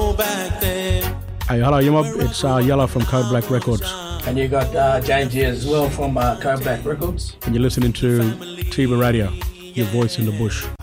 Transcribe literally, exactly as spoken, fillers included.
Hey, hello, you mob. It's uh, Yellow from Code Black Records. And you got uh, James here as well from uh, Code Black Records. And you're listening to Tiba Radio, your voice in the bush.